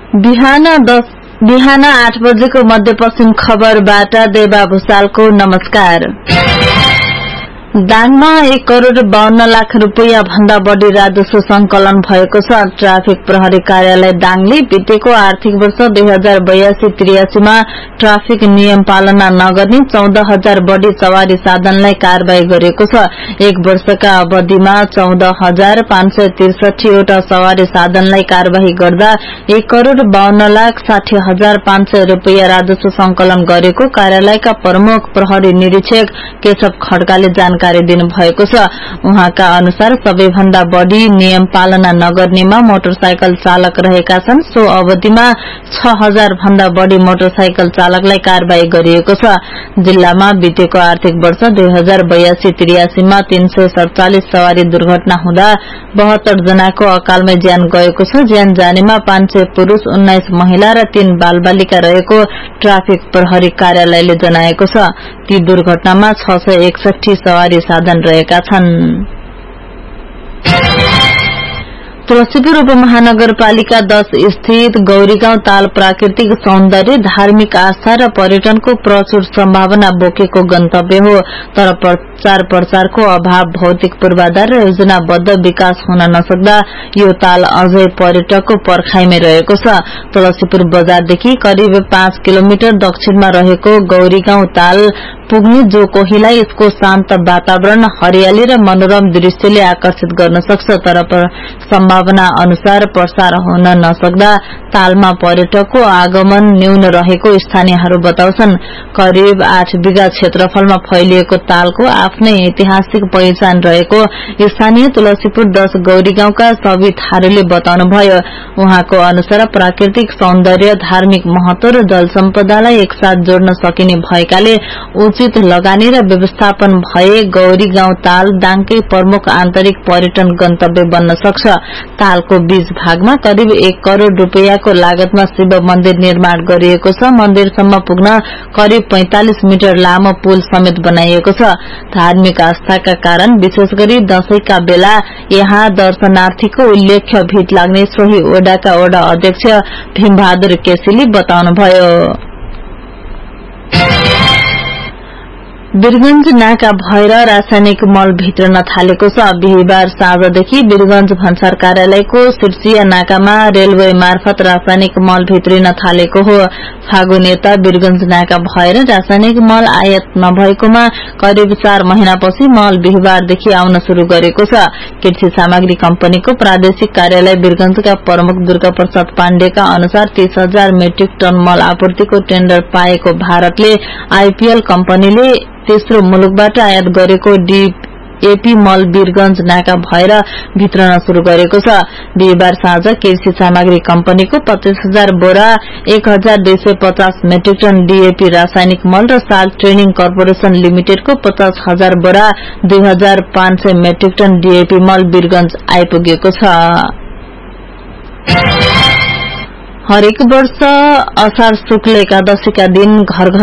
बिहान 8 बजेको मध्यपश्चिम खबरबाट देवा भूषालको नमस्कार। दाङमा 1 करोड़ 52 लाख रुपैयाँ भन्दा बढ़ी राजस्व संकलन भएको छ। ट्राफिक प्रहरी कार्यालय दाङले बितेको आर्थिक वर्ष 2082-83 मा ट्राफिक नियम पालना नगर्ने 14,000 बढ़ी सवारी साधनलाई कारबाही गरेको छ। 1 वर्षका अवधिमा 14,563 वटा सवारी साधनलाई कारबाही गर्दा 1 करोड़ 52 लाख 60,500 रुपैयाँ राजस्व संकलन गरेको कार्यालयका प्रमुख प्रहरी निरीक्षक केशव खड्काले जानकारी दिनुभएको छ। उहाँका अनुसार सबैभन्दा बढ़ी नियम पालना नगर्नेमा मोटरसाइकल चालक रहेका छन्। सो अवधिमा 6,000 भन्दा बढ़ी मोटरसाइकल चालकलाई कारबाही गरिएको छ। जिल्लामा बितेको आर्थिक वर्ष 2082-83 मा 347 सवारी दुर्घटना हुँदा 72 जनाको अकालमै ज्यान गएको छ। ज्यान जानेमा 500 पुरूष, 19 महिला र 3 बालबालिका रहेको ट्राफिक प्रहरी कार्यालयले जनाएको छ। ती दुर्घटनामा 661 सवारी साधन रहेका छन्। तुलसीपुर उपमहानगरपालिका 10 स्थित गौरीगाउँ ताल प्राकृतिक सौन्दर्य, धार्मिक आस्था र पर्यटनको प्रचुर सम्भावना बोकेको गन्तव्य हो। तर प्रचार प्रसारको अभाव, भौतिक पूर्वाधार र योजनाबद्ध विकास हुन नसक्दा यो ताल अझै पर्यटकको पर्खाइमै रहेको छ। तुलसीपुर बजारदेखि करिब 5 किलोमिटर दक्षिणमा रहेको गौरीगाउँ ताल पुग्ने जो कोहीलाई यसको शान्त वातावरण, हरियाली र मनोरम दृश्यले आकर्षित गर्न सक्छ। तर सम्भावना अनुसार प्रसार हुन नसक्दा तालमा पर्यटकको आगमन न्यून रहेको स्थानीयहरू बताउँछन्। करिब 8 बिघा क्षेत्रफलमा फैलिएको तालको आफ्नै ऐतिहासिक पहिचान रहेको स्थानीय तुलसीपुर 10 गौरीगाउँका सवि थारूले बताउनुभयो। उहाँको अनुसार प्राकृतिक सौन्दर्य, धार्मिक महत्व र जल सम्पदालाई एकसाथ जोड्न सकिने भएकाले उचित लगानी र व्यवस्थापन भए गौरीगाउँ ताल दाङकै प्रमुख आन्तरिक पर्यटन गन्तव्य बन्न सक्छ। तालको बीच भागमा करिब 1 करोड़ रुपैयाँको लागतमा शिव मन्दिर निर्माण गरिएको छ। मन्दिरसम्म पुग्न करिब 45 मिटर लामो पुल समेत बनाइएको छ। धार्मिक आस्थाका कारण विशेष गरी दशैंका बेला यहाँ दर्शनार्थीको उल्लेख्य भीड़ लाग्ने सोही ओडाका ओडा अध्यक्ष भीमबहादुर केसीले बताउनुभयो। वीरगंज नाका भएर रासायनिक मल भित्रन थालेको छ। बिहिबार साँझदेखि वीरगंज भन्सार कार्यालयको सिर्सिया नाकामा रेलवे मार्फत रासायनिक मल भित्रिन थालेको हो। फागुन यता वीरगंज नाका भएर रासायनिक मल आयात नभएकोमा करिब 4 महिनापछि मल बिहिबारदेखि आउन शुरू गरेको छ। कृषि सामग्री कम्पनीको प्रादेशिक कार्यालय वीरगंजका प्रमुख दुर्गा प्रसाद पाण्डेका अनुसार 30,000 मेट्रिक टन मल आपूर्तिको टेन्डर पाएको भारतले आईपीएल कम्पनीले तेस्रो मुलुकबाट आयात गरेको डीएपी मल वीरगंज नाका भएर भित्रन शुरू गरेको छ। बिहिबार साँझ कृषि सामग्री कम्पनीको 25,000 बोरा 1,250 मेट्रिक टन डीएपी रासायनिक मल र साल ट्रेनिङ कर्पोरेशन लिमिटेडको 50,000 बोरा 2,500 मेट्रिक टन डीएपी मल वीरगंज आइपुगेको छ। हरेक वर्ष असार शुक्ल एकादशीका दिन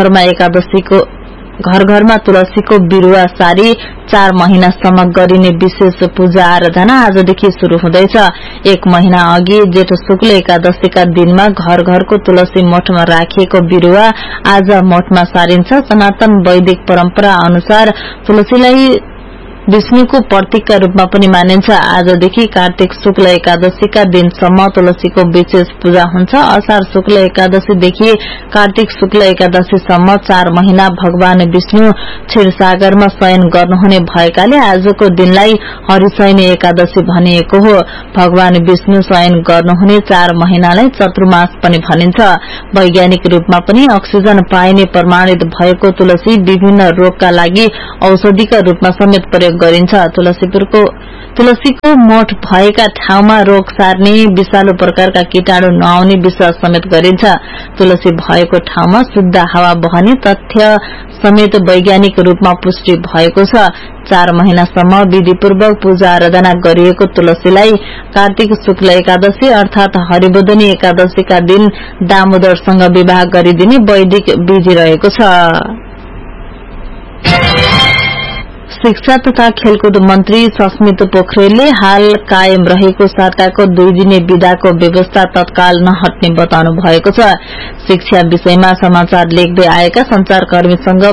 घर घरमा तुलसीको बिरुवा सारी 4 महिनासम्म गरिने विशेष पूजा आराधना आजदेखि शुरू हुँदैछ। 1 महिना अघि जेठ शुक्ल एकादशीका दिनमा घर घरको तुलसी मठमा राखिएको बिरुवा आज मठमा सारिन्छ। सनातन वैदिक परम्परा अनुसार तुलसीलाई विष्णुको प्रतीकका रूपमा पनि मानिन्छ। आजदेखि कार्तिक शुक्ल एकादशीका दिनसम्म तुलसीको विशेष पूजा हुन्छ। असार शुक्ल एकादशीदेखि कार्तिक शुक्ल एकादशीसम्म 4 महिना भगवान विष्णु क्षीरसागरमा शयन गर्नुहुने भएकाले आजको दिनलाई हरिशयनी एकादशी भनिएको हो। भगवान विष्णु शयन गर्नुहुने 4 महिनालाई चतुर्मास पनि भनिन्छ। वैज्ञानिक रूपमा पनि अक्सिजन पाइने प्रमाणित भएको तुलसी विभिन्न रोगका लागि औषधिका रूपमा समेत प्रयोग गरिन्छ। तुलसीको मोठ भएका ठाउँमा रोग सार्ने, विषालु प्रकारका कीटाणु नआउने विश्वास समेत गरिन्छ। तुलसी भएको ठाउँमा शुद्ध हावा बहने तथ्य समेत वैज्ञानिक रूपमा पुष्टि भएको छ। 4 महिनासम्म विधिपूर्वक पूजा आराधना गरिएको तुलसीलाई कार्तिक शुक्ल एकादशी अर्थात हरिबोधनी एकादशीका दिन दामोदरसँग विवाह गरिदिने वैदिक विधि रहेको छ। शिक्षा तथा खेलकुद मन्त्री सस्मित पोखरेलले हाल कायम रहेको सरकारको 2 दिने बिदाको व्यवस्था तत्काल नहट्ने बताउनु भएको छ। शिक्षा विषयमा समाचार लेख्दै आएका संचारकर्मीसँग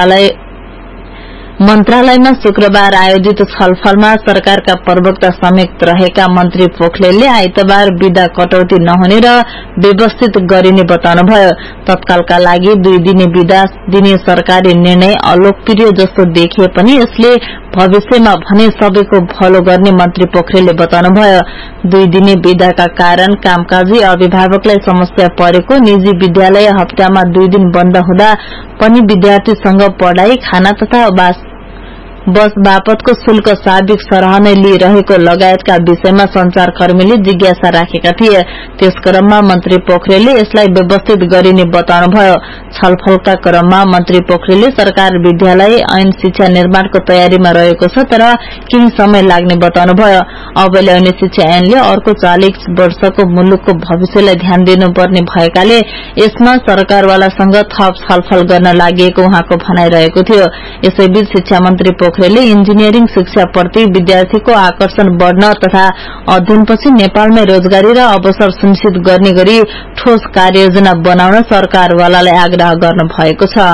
मन्त्रालयमा शुक्रबार आयोजित छलफलमा सरकारका प्रवक्ता समेत रहेका मन्त्री पोखरेलले आइतबार बिदा कटौती नहुने र व्यवस्थित गरिने बताउनुभयो। तत्कालका लागि 2 दिने बिदा दिने सरकारी निर्णय अलोकप्रिय जस्तो देखिए पनि यसले भविष्यमा भने सबैको भलो गर्ने मन्त्री पोखरेलले बताउनुभयो। 2 दिने बिदाका कारण कामकाजी अभिभावकलाई समस्या परेको, निजी विद्यालय हप्तामा 2 दिन बन्द हुँदा पनि विद्यार्थीसँग पढ़ाई, खाना तथा बस बापतको शुल्क साबिक सरह नै लिइरहेको लगायतका विषयमा संचारकर्मीले जिज्ञासा राखेका थिए। त्यस क्रममा मन्त्री पोखरेलले यसलाई व्यवस्थित गरिने बताउनुभयो। छलफलका क्रममा मन्त्री पोखरेलले सरकार विद्यालय ऐन शिक्षा निर्माणको तयारीमा रहेको छ, तर केही समय लाग्ने बताउनुभयो। अब ल्याउने शिक्षा ऐनले अर्को 40 वर्षको मुलुकको भविष्यलाई ध्यान दिनुपर्ने भएकाले यसमा सरकारवालासँग थप छलफल गर्न लागि उहाँको भनाइरहेको थियो। यसैबीच शिक्षा मन्त्री पोखरेलले इन्जिनियरिङ शिक्षाप्रति विद्यार्थीको आकर्षण बढ़न तथा अध्ययनपछि नेपालमै रोजगारी र अवसर सुनिश्चित गर्ने गरी ठोस कार्ययोजना बनाउन सरकारवालालाई आग्रह गर्नु भएको छ।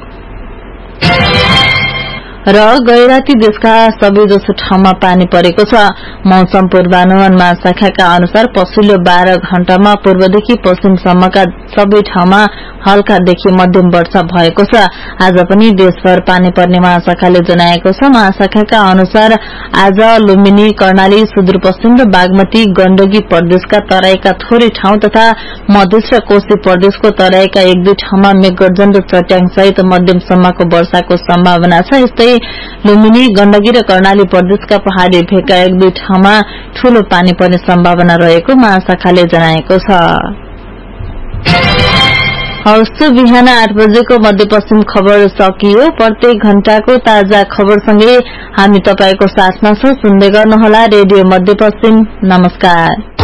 र गैराती देशका सबैजसो ठाउँमा पानी परेको छ। मौसम पूर्वानुमान महाशाखाका अनुसार पछिल्लो 12 घण्टामा पूर्वदेखि पश्चिमसम्मका सबै ठाउँमा हल्कादेखि मध्यम वर्षा भएको छ। आज पनि देशभर पानी पर्ने महाशाखाले जनाएको छ। महाशाखाका अनुसार आज लुम्बिनी, कर्णाली, सुदूरपश्चिम र बागमती, गण्डकी प्रदेशका तराईका थोरै ठाउँ तथा मधेस र कोशी प्रदेशको तराईका 1-2 ठाउँमा मेघगर्जन र चट्याङसहित मध्यमसम्मको वर्षाको सम्भावना छ। यस्तै लुम्बिनी, गण्डकी र कर्णाली प्रदेशका पहाड़ी भेगका 1-2 ठाउँमा ठूलो पानी पर्ने सम्भावना रहेको महाशाखाले जनाएको छ। हवस्, बिहान 8 बजेको मध्यपश्चिम खबर सकियो। प्रत्येक घण्टाको ताजा खबरसँगै हामी तपाईको साथमा छौं। सुन्दै गर्नुहोला रेडियो मध्यपश्चिम। नमस्कार।